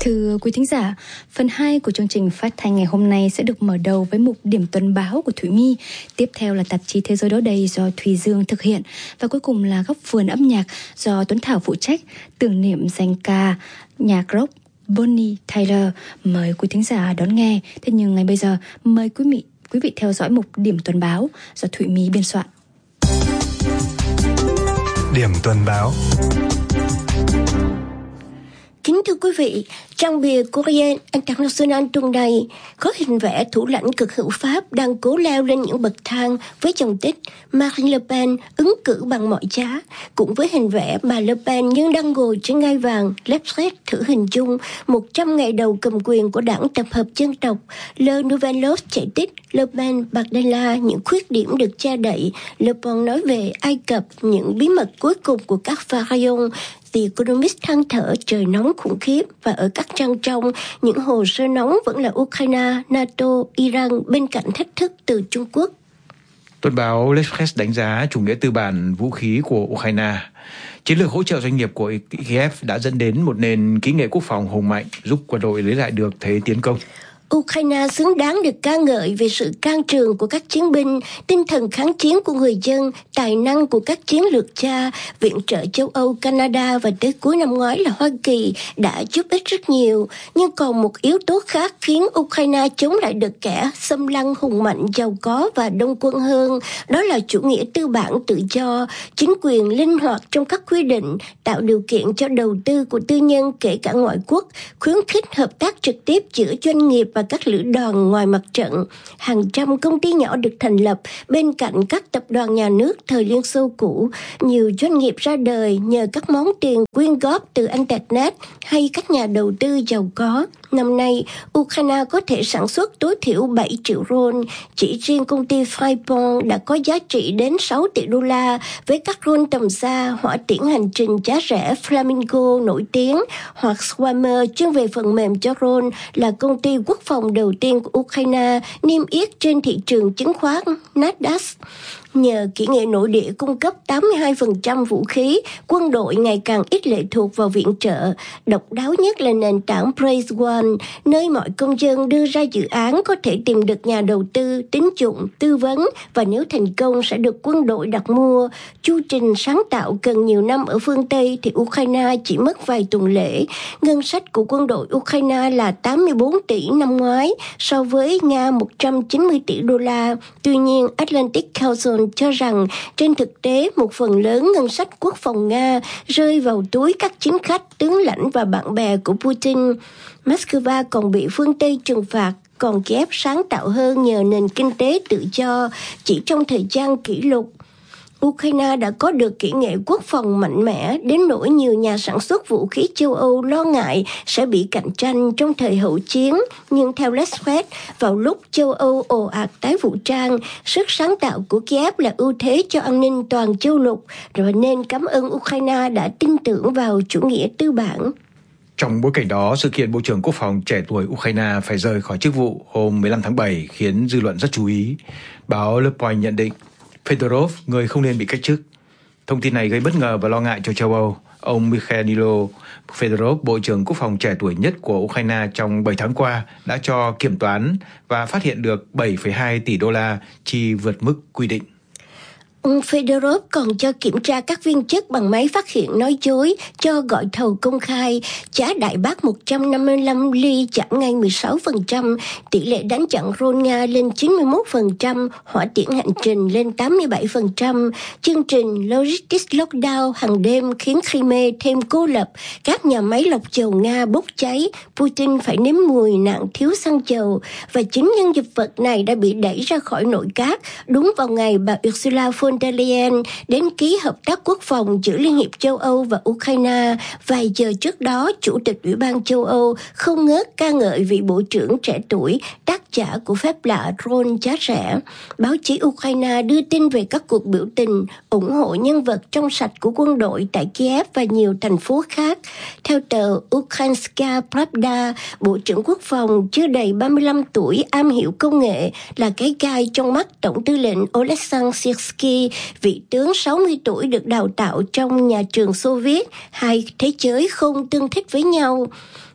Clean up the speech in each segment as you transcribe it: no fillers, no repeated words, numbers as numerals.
Thưa quý thính giả, phần 2 của chương trình phát thanh ngày hôm nay sẽ được mở đầu với mục điểm tuần báo của Thủy My. Tiếp theo là tạp chí Thế giới đó đây do Thùy Dương thực hiện. Và cuối cùng là góc vườn âm nhạc do Tuấn Thảo phụ trách, tưởng niệm danh ca nhạc rock Bonnie Tyler. Mời quý thính giả đón nghe. Thế nhưng ngay bây giờ, mời quý vị theo dõi mục điểm tuần báo do Thủy My biên soạn. Điểm tuần báo. Kính thưa quý vị, trang bìa Courrier International tuần này có hình vẽ thủ lãnh cực hữu Pháp đang cố leo lên những bậc thang với dòng tích Marine Le Pen ứng cử bằng mọi giá, cũng với hình vẽ bà Le Pen nhưng đang ngồi trên ngai vàng. L'Express thử hình dung 100 ngày đầu cầm quyền của đảng tập hợp dân tộc. Le Nouveau chạy tích Le Pen Bardella những khuyết điểm được che đậy. Le Pen nói về Ai Cập những bí mật cuối cùng của các pharaoh. The Economist than thở trời nóng khủng khiếp, và ở các trang trong, những hồ sơ nóng vẫn là Ukraine, NATO, Iran bên cạnh thách thức từ Trung Quốc. Tuần báo L'Express đánh giá chủ nghĩa tư bản vũ khí của Ukraine. Chiến lược hỗ trợ doanh nghiệp của Kiev đã dẫn đến một nền kỹ nghệ quốc phòng hùng mạnh, giúp quân đội lấy lại được thế tiến công. Ukraine xứng đáng được ca ngợi về sự can trường của các chiến binh, tinh thần kháng chiến của người dân, tài năng của các chiến lược gia. Viện trợ châu Âu, Canada và tới cuối năm ngoái là Hoa Kỳ đã giúp ích rất nhiều. Nhưng còn một yếu tố khác khiến Ukraine chống lại được kẻ xâm lăng hùng mạnh, giàu có và đông quân hơn. Đó là chủ nghĩa tư bản tự do, chính quyền linh hoạt trong các quy định, tạo điều kiện cho đầu tư của tư nhân kể cả ngoại quốc, khuyến khích hợp tác trực tiếp giữa doanh nghiệp và các lữ đoàn ngoài mặt trận. Hàng trăm công ty nhỏ được thành lập bên cạnh các tập đoàn nhà nước thời Liên Xô cũ. Nhiều doanh nghiệp ra đời nhờ các món tiền quyên góp từ Internet hay các nhà đầu tư giàu có. Năm nay, Ukraine có thể sản xuất tối thiểu 7 triệu drone. Chỉ riêng công ty Freeport đã có giá trị đến 6 tỷ đô la với các drone tầm xa, hỏa tiễn hành trình giá rẻ Flamingo nổi tiếng, hoặc Swimmer chuyên về phần mềm cho drone là công ty quốc phòng đầu tiên của Ukraine niêm yết trên thị trường chứng khoán Nasdaq. Nhờ kỹ nghệ nội địa cung cấp 82% vũ khí, quân đội ngày càng ít lệ thuộc vào viện trợ. Độc đáo nhất là nền tảng Praise One, nơi mọi công dân đưa ra dự án có thể tìm được nhà đầu tư, tín dụng, tư vấn, và nếu thành công sẽ được quân đội đặt mua. Chu trình sáng tạo cần nhiều năm ở phương Tây thì Ukraine chỉ mất vài tuần lễ. Ngân sách của quân đội Ukraine là 84 tỷ năm ngoái, so với Nga 190 tỷ đô la. Tuy nhiên, Atlantic Council cho rằng trên thực tế một phần lớn ngân sách quốc phòng Nga rơi vào túi các chính khách, tướng lãnh và bạn bè của Putin. Moscow còn bị phương Tây trừng phạt, còn Kiev sáng tạo hơn nhờ nền kinh tế tự do. Chỉ trong thời gian kỷ lục, Ukraine đã có được kỹ nghệ quốc phòng mạnh mẽ đến nỗi nhiều nhà sản xuất vũ khí châu Âu lo ngại sẽ bị cạnh tranh trong thời hậu chiến. Nhưng theo L'Express, vào lúc châu Âu ồ ạt tái vũ trang, sức sáng tạo của Kiev là ưu thế cho an ninh toàn châu lục, rồi nên cảm ơn Ukraine đã tin tưởng vào chủ nghĩa tư bản. Trong bối cảnh đó, sự kiện Bộ trưởng Quốc phòng trẻ tuổi Ukraine phải rời khỏi chức vụ hôm 15 tháng 7 khiến dư luận rất chú ý. Báo Le Point nhận định Fedorov, người không nên bị cách chức. Thông tin này gây bất ngờ và lo ngại cho châu Âu. Ông Mikhailo Fedorov, Bộ trưởng Quốc phòng trẻ tuổi nhất của Ukraine trong 7 tháng qua, đã cho kiểm toán và phát hiện được 7,2 tỷ đô la chi vượt mức quy định. Ông Fedorov còn cho kiểm tra các viên chức bằng máy phát hiện nói dối, cho gọi thầu công khai, giá đại bác 155 ly giảm ngay 16%, tỷ lệ đánh chặn drone Nga lên 91%, hỏa tiễn hành trình lên 87%, chương trình Logistics Lockdown hàng đêm khiến Crimea thêm cô lập, các nhà máy lọc dầu Nga bốc cháy, Putin phải nếm mùi nạn thiếu xăng dầu, và chính nhân vật này đã bị đẩy ra khỏi nội các đúng vào ngày bà Ursula von der Leyen đến ký hợp tác quốc phòng giữa Liên hiệp châu Âu và Ukraine. Vài giờ trước đó, Chủ tịch Ủy ban châu Âu không ngớt ca ngợi vị bộ trưởng trẻ tuổi, tác giả của phép lạ drone giá rẻ. Báo chí Ukraine đưa tin về các cuộc biểu tình ủng hộ nhân vật trong sạch của quân đội tại Kiev và nhiều thành phố khác. Theo tờ Ukrainska Pravda, Bộ trưởng Quốc phòng chưa đầy 35 tuổi am hiểu công nghệ là cái gai trong mắt Tổng tư lệnh Oleksandr Syrskyi, vị tướng 60 tuổi được đào tạo trong nhà trường Xô Viết. Hai thế giới không tương thích với nhau.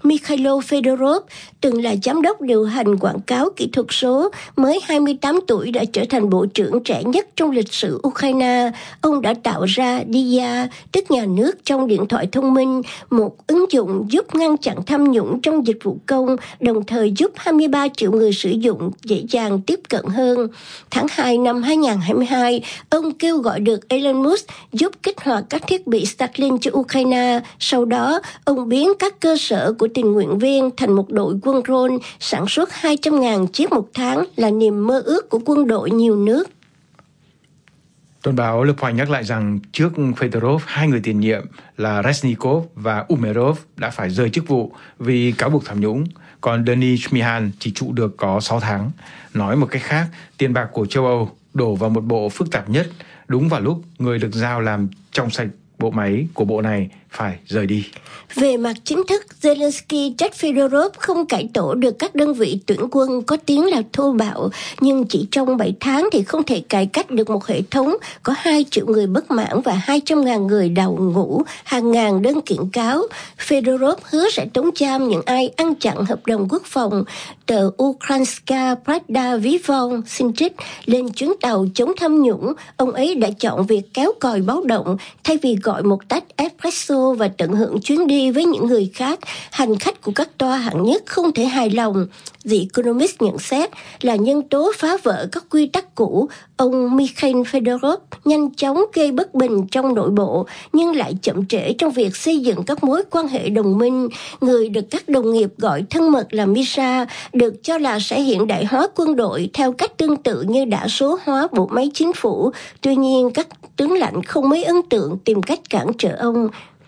Mikhailo Fedorov, từng là giám đốc điều hành quảng cáo kỹ thuật số, mới 28 tuổi đã trở thành bộ trưởng trẻ nhất trong lịch sử Ukraine. Ông đã tạo ra Dia, tức nhà nước trong điện thoại thông minh, một ứng dụng giúp ngăn chặn tham nhũng trong dịch vụ công, đồng thời giúp 23 triệu người sử dụng dễ dàng tiếp cận hơn. Tháng 2 năm 2022, ông kêu gọi được Elon Musk giúp kích hoạt các thiết bị Starlink cho Ukraine. Sau đó, ông biến các cơ sở của tình nguyện viên thành một đội quân drone sản xuất 200.000 chiếc một tháng, là niềm mơ ước của quân đội nhiều nước. Tuần báo Le Point nhắc lại rằng trước Fedorov, 2 người tiền nhiệm là Reznikov và Umerov đã phải rời chức vụ vì cáo buộc tham nhũng, còn Denis Shmyhal chỉ trụ được có 6 tháng. Nói một cách khác, tiền bạc của châu Âu đổ vào một bộ phức tạp nhất, đúng vào lúc người được giao làm trong sạch bộ máy của bộ này phải rời đi. Về mặt chính thức, Zelensky trách Fedorov không cải tổ được các đơn vị tuyển quân có tiếng là thô bạo, nhưng chỉ trong 7 tháng thì không thể cải cách được một hệ thống có 2 triệu người bất mãn và 200.000 người đào ngũ, hàng ngàn đơn kiện cáo. Fedorov hứa sẽ tống giam những ai ăn chặn hợp đồng quốc phòng. Tờ Ukrainska Pravda ví von xin trích lên chuyến tàu chống tham nhũng, ông ấy đã chọn việc kéo còi báo động thay vì gọi một tách espresso và tận hưởng chuyến đi với những người khác. Hành khách của các toa hạng nhất không thể hài lòng. The Economist nhận xét là nhân tố phá vỡ các quy tắc cũ. Ông Mikhail Fedorov nhanh chóng gây bất bình trong nội bộ, nhưng lại chậm trễ trong việc xây dựng các mối quan hệ đồng minh. Người được các đồng nghiệp gọi thân mật là Misha, được cho là sẽ hiện đại hóa quân đội theo cách tương tự như đã số hóa bộ máy chính phủ. Tuy nhiên, các tướng lãnh không mấy ấn tượng tìm cách cản trở ông.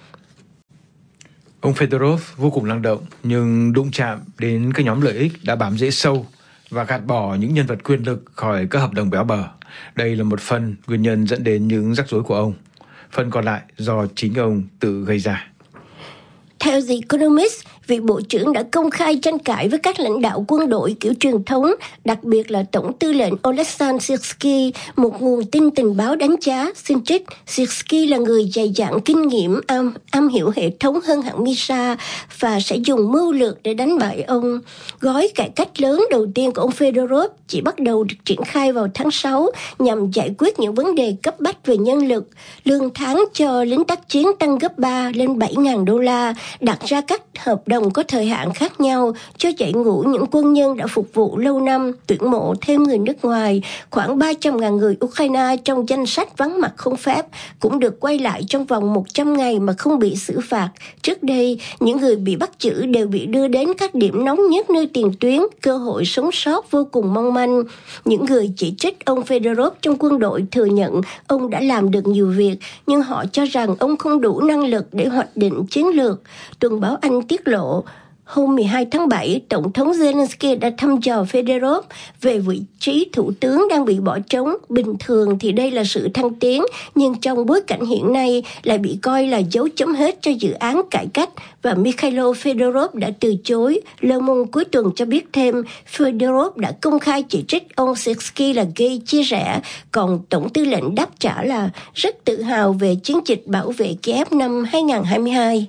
Ông Fedorov vô cùng năng động, nhưng đụng chạm đến các nhóm lợi ích đã bám rễ sâu và gạt bỏ những nhân vật quyền lực khỏi các hợp đồng béo bở. Đây là một phần nguyên nhân dẫn đến những rắc rối của ông. Phần còn lại do chính ông tự gây ra. Theo The Economist, vị bộ trưởng đã công khai tranh cãi với các lãnh đạo quân đội kiểu truyền thống, đặc biệt là Tổng tư lệnh Oleksandr Syrsky. Một nguồn tin tình báo đánh giá, xin trích, Syrsky là người dày dặn kinh nghiệm, am hiểu hệ thống hơn hẳn Misha và sẽ dùng mưu lược để đánh bại ông. Gói cải cách lớn đầu tiên của ông Fedorov chỉ bắt đầu được triển khai vào tháng 6 nhằm giải quyết những vấn đề cấp bách về nhân lực. Lương tháng cho lính tác chiến tăng gấp 3 lên $7,000, đặt ra các hợp đồng có thời hạn khác nhau cho dạy ngũ những quân nhân đã phục vụ lâu năm, tuyển mộ thêm người nước ngoài. Khoảng 300.000 người Ukraine trong danh sách vắng mặt không phép cũng được quay lại trong vòng 100 ngày mà không bị xử phạt. Trước đây, những người bị bắt giữ đều bị đưa đến các điểm nóng nhất nơi tiền tuyến, cơ hội sống sót vô cùng mong manh. Những người chỉ trích ông Fedorov trong quân đội thừa nhận ông đã làm được nhiều việc, nhưng họ cho rằng ông không đủ năng lực để hoạch định chiến lược. Tuần báo Anh tiết lộ, hôm 12 tháng 7, Tổng thống Zelensky đã thăm dò Fedorov về vị trí thủ tướng đang bị bỏ trống. Bình thường thì đây là sự thăng tiến, nhưng trong bối cảnh hiện nay lại bị coi là dấu chấm hết cho dự án cải cách, và Mikhailo Fedorov đã từ chối. Le Monde cuối tuần cho biết thêm, Fedorov đã công khai chỉ trích ông Syrsky là gây chia rẽ, còn Tổng tư lệnh đáp trả là rất tự hào về chiến dịch bảo vệ Kiev năm 2022.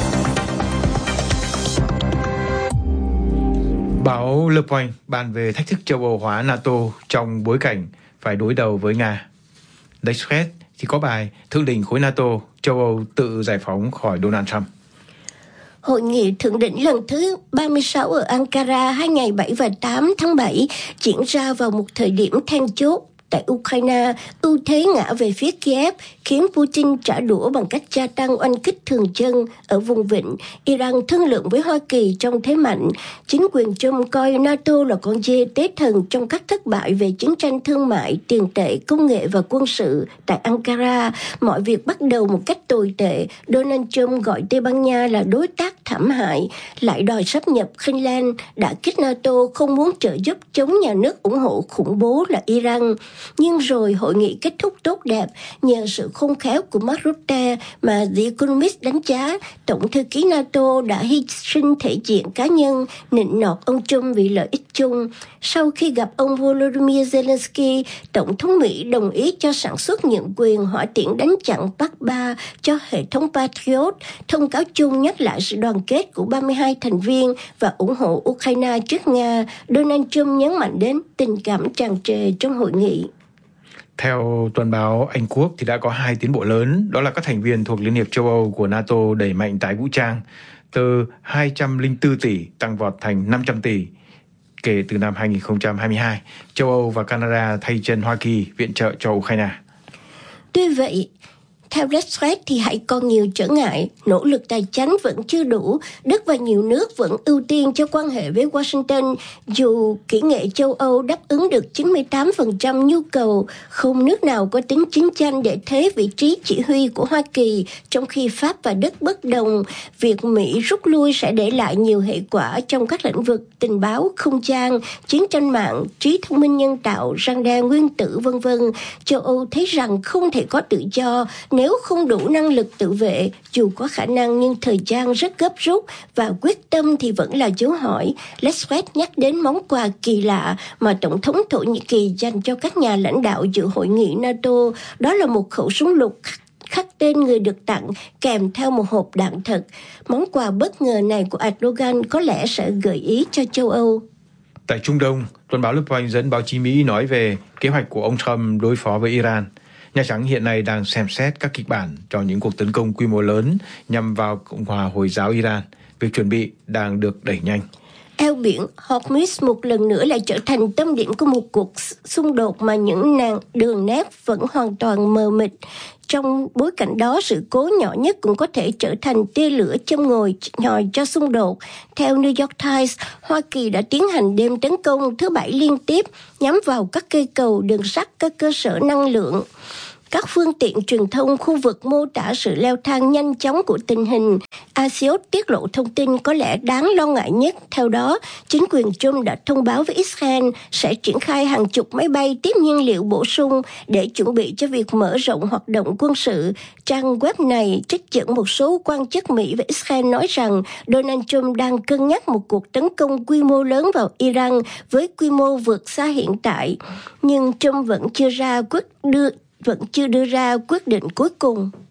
Báo Le Point bàn về thách thức châu Âu hóa NATO trong bối cảnh phải đối đầu với Nga. D'Express thì có bài Thượng đỉnh khối NATO, châu Âu tự giải phóng khỏi Donald Trump. Hội nghị thượng đỉnh lần thứ 36 ở Ankara 2 ngày 7 và 8 tháng 7 diễn ra vào một thời điểm then chốt. Tại Ukraine, ưu thế ngã về phía Kiev khiến Putin trả đũa bằng cách gia tăng oanh kích thường dân ở vùng vịnh. Iran thương lượng với Hoa Kỳ trong thế mạnh. Chính quyền Trump coi NATO là con dê tế thần trong các thất bại về chiến tranh thương mại, tiền tệ, công nghệ và quân sự. Tại Ankara, mọi việc bắt đầu một cách tồi tệ. Donald Trump gọi Tây Ban Nha là đối tác thảm hại, lại đòi sáp nhập Finland, đã kích NATO không muốn trợ giúp chống nhà nước ủng hộ khủng bố là Iran. Nhưng rồi hội nghị kết thúc tốt đẹp nhờ sự khôn khéo của Mark Rutte mà The Economist đánh giá Tổng thư ký NATO đã hy sinh thể diện cá nhân, nịnh nọt ông Trump vì lợi ích chung. Sau khi gặp ông Volodymyr Zelensky, Tổng thống Mỹ đồng ý cho sản xuất nhượng quyền hỏa tiễn đánh chặn PAC-3 cho hệ thống Patriot. Thông cáo chung nhắc lại sự đoàn đoàn kết của 32 thành viên và ủng hộ Ukraine trước Nga, Donald Trump nhấn mạnh đến tình cảm tràn trề trong hội nghị. Theo tuần báo Anh Quốc thì đã có 2 tiến bộ lớn, đó là các thành viên thuộc Liên hiệp châu Âu của NATO đẩy mạnh tái vũ trang từ 204 tỷ tăng vọt thành 500 tỷ kể từ năm 2022. Châu Âu và Canada thay chân Hoa Kỳ viện trợ cho Ukraine. Tuy vậy, theo Redstreet thì hãy còn nhiều trở ngại, nỗ lực tài chính vẫn chưa đủ, Đức và nhiều nước vẫn ưu tiên cho quan hệ với Washington, dù kỹ nghệ châu Âu đáp ứng được 98% nhu cầu, không nước nào có tính chiến tranh để thế vị trí chỉ huy của Hoa Kỳ, trong khi Pháp và Đức bất đồng, việc Mỹ rút lui sẽ để lại nhiều hệ quả trong các lĩnh vực tình báo, không gian, chiến tranh mạng, trí thông minh nhân tạo, răng đe nguyên tử v.v. Châu Âu thấy rằng không thể có tự do nếu không đủ năng lực tự vệ, dù có khả năng nhưng thời gian rất gấp rút và quyết tâm thì vẫn là dấu hỏi. Redstreet nhắc đến món quà kỳ lạ mà Tổng thống Thổ Nhĩ Kỳ dành cho các nhà lãnh đạo dự hội nghị NATO. Đó là một khẩu súng lục khắc tên người được tặng kèm theo một hộp đạn thật. Món quà bất ngờ này của Erdogan có lẽ sẽ gợi ý cho châu Âu. Tại Trung Đông, tuần báo Le Point dẫn báo chí Mỹ nói về kế hoạch của ông Trump đối phó với Iran. Nhà Trắng hiện nay đang xem xét các kịch bản cho những cuộc tấn công quy mô lớn nhằm vào Cộng hòa Hồi giáo Iran. Việc chuẩn bị đang được đẩy nhanh. Eo biển Hormuz một lần nữa lại trở thành tâm điểm của một cuộc xung đột mà những đường nét vẫn hoàn toàn mờ mịt. Trong bối cảnh đó, sự cố nhỏ nhất cũng có thể trở thành tia lửa châm ngòi cho xung đột. Theo New York Times, Hoa Kỳ đã tiến hành đêm tấn công thứ Bảy liên tiếp nhắm vào các cây cầu, đường sắt, các cơ sở năng lượng. Các phương tiện truyền thông khu vực mô tả sự leo thang nhanh chóng của tình hình. Axios tiết lộ thông tin có lẽ đáng lo ngại nhất. Theo đó, chính quyền Trump đã thông báo với Israel sẽ triển khai hàng chục máy bay tiếp nhiên liệu bổ sung để chuẩn bị cho việc mở rộng hoạt động quân sự. Trang web này trích dẫn một số quan chức Mỹ và Israel nói rằng Donald Trump đang cân nhắc một cuộc tấn công quy mô lớn vào Iran với quy mô vượt xa hiện tại. Nhưng Trump vẫn chưa đưa ra quyết định cuối cùng.